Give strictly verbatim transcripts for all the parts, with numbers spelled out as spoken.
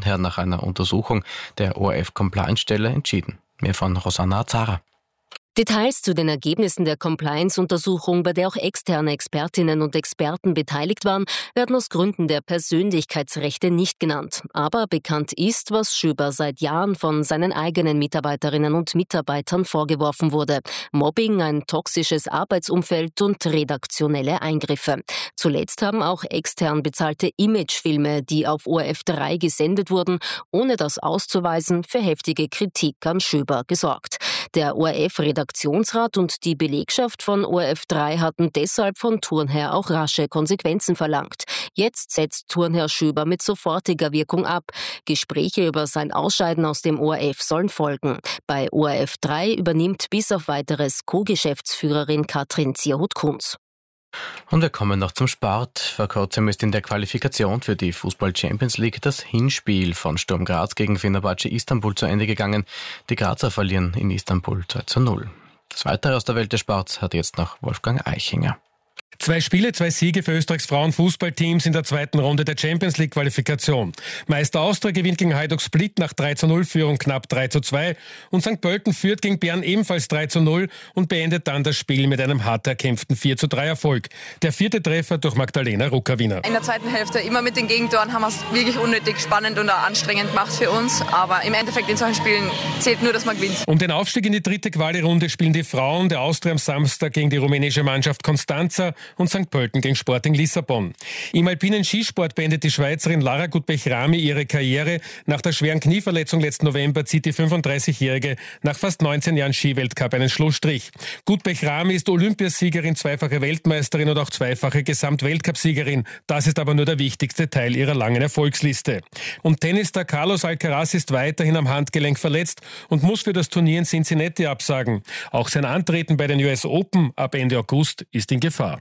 Turnherr nach einer Untersuchung der O R F-Compliance-Stelle entschieden. Mehr von Rosanna Azara. Details zu den Ergebnissen der Compliance-Untersuchung, bei der auch externe Expertinnen und Experten beteiligt waren, werden aus Gründen der Persönlichkeitsrechte nicht genannt. Aber bekannt ist, was Schöber seit Jahren von seinen eigenen Mitarbeiterinnen und Mitarbeitern vorgeworfen wurde. Mobbing, ein toxisches Arbeitsumfeld und redaktionelle Eingriffe. Zuletzt haben auch extern bezahlte Imagefilme, die auf O R F drei gesendet wurden, ohne das auszuweisen, für heftige Kritik an Schöber gesorgt. Der O R F-Redaktionsrat und die Belegschaft von O R F drei hatten deshalb von Turnherr auch rasche Konsequenzen verlangt. Jetzt setzt Turnherr Schöber mit sofortiger Wirkung ab. Gespräche über sein Ausscheiden aus dem O R F sollen folgen. Bei O R F drei übernimmt bis auf Weiteres Co-Geschäftsführerin Katrin Zierhut-Kunz. Und wir kommen noch zum Sport. Vor kurzem ist in der Qualifikation für die Fußball-Champions League das Hinspiel von Sturm Graz gegen Fenerbahce Istanbul zu Ende gegangen. Die Grazer verlieren in Istanbul zwei zu null. Das Weitere aus der Welt des Sports hat jetzt noch Wolfgang Eichinger. Zwei Spiele, zwei Siege für Österreichs Frauenfußballteams in der zweiten Runde der Champions League Qualifikation. Meister Austria gewinnt gegen Hajduk Split nach drei zu null Führung knapp drei zu zwei und Sankt Pölten führt gegen Bern ebenfalls drei zu null und beendet dann das Spiel mit einem hart erkämpften vier zu drei Erfolg. Der vierte Treffer durch Magdalena Ruckawiner. In der zweiten Hälfte immer mit den Gegentoren haben wir es wirklich unnötig spannend und auch anstrengend gemacht für uns, aber im Endeffekt in solchen Spielen zählt nur, dass man gewinnt. Um den Aufstieg in die dritte Quali-Runde spielen die Frauen der Austria am Samstag gegen die rumänische Mannschaft Constanza und Sankt Pölten gegen Sporting Lissabon. Im alpinen Skisport beendet die Schweizerin Lara Gutbechrami ihre Karriere. Nach der schweren Knieverletzung letzten November zieht die fünfunddreißigjährige nach fast neunzehn Jahren Skiweltcup einen Schlussstrich. Gutbechrami ist Olympiasiegerin, zweifache Weltmeisterin und auch zweifache Gesamtweltcupsiegerin. Das ist aber nur der wichtigste Teil ihrer langen Erfolgsliste. Und Tennisstar Carlos Alcaraz ist weiterhin am Handgelenk verletzt und muss für das Turnier in Cincinnati absagen. Auch sein Antreten bei den U S Open ab Ende August ist in Gefahr.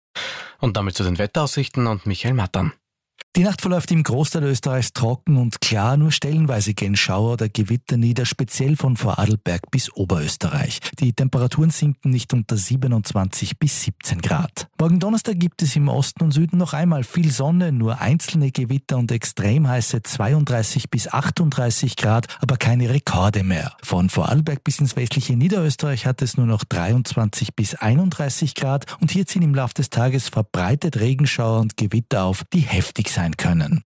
Und damit zu den Wetteraussichten und Michael Mattern. Die Nacht verläuft im Großteil Österreichs trocken und klar, nur stellenweise gehen Schauer oder Gewitter nieder, speziell von Vorarlberg bis Oberösterreich. Die Temperaturen sinken nicht unter siebenundzwanzig bis siebzehn Grad. Morgen Donnerstag gibt es im Osten und Süden noch einmal viel Sonne, nur einzelne Gewitter und extrem heiße zweiunddreißig bis achtunddreißig Grad, aber keine Rekorde mehr. Von Vorarlberg bis ins westliche Niederösterreich hat es nur noch dreiundzwanzig bis einunddreißig Grad und hier ziehen im Laufe des Tages verbreitet Regenschauer und Gewitter auf, die heftig sein können.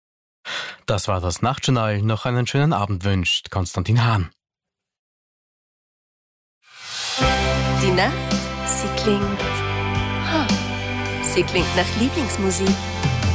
Das war das Nachtjournal. Noch einen schönen Abend wünscht Konstantin Hahn. Die Nacht, sie klingt... Ha, sie klingt nach Lieblingsmusik.